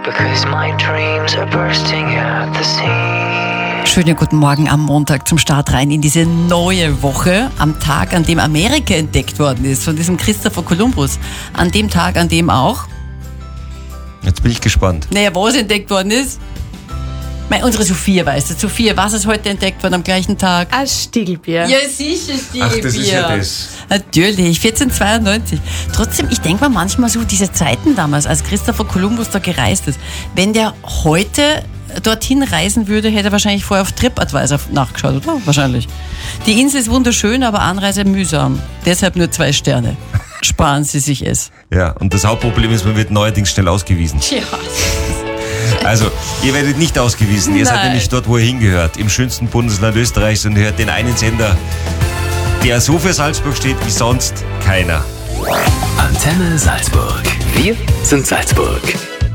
because my dreams are bursting at the seams. Schönen guten Morgen am Montag zum Start rein in diese neue Woche. Am Tag, an dem Amerika entdeckt worden ist, von diesem Christopher Columbus. An dem Tag, an dem auch... Jetzt bin ich gespannt. Naja, was entdeckt worden ist? Unsere Sophia weiß das. Sophia, was ist heute entdeckt worden am gleichen Tag? Ein Stiegelbier. Ja, sicher Stiegelbier. Ach, das ist ja das. Natürlich, 1492. Trotzdem, ich denke mir manchmal so, diese Zeiten damals, als Christopher Columbus da gereist ist, wenn der heute dorthin reisen würde, hätte er wahrscheinlich vorher auf TripAdvisor nachgeschaut, oder? Wahrscheinlich. Die Insel ist wunderschön, aber Anreise mühsam. Deshalb nur 2 Sterne. Sparen Sie sich es. Ja, und das Hauptproblem ist, man wird neuerdings schnell ausgewiesen. Tja. Also, ihr werdet nicht ausgewiesen. Ihr seid Nein. nämlich dort, wo ihr hingehört. Im schönsten Bundesland Österreichs und hört den einen Sender, der so für Salzburg steht wie sonst keiner. Antenne Salzburg. Wir sind Salzburg.